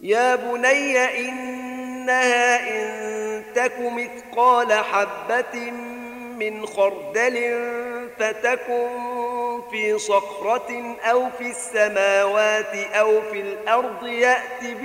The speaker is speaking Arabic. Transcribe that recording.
يا بني إنها إن تك مثقال حبة من خردل فتكن في صخرة أو في السماوات أو في الأرض يأت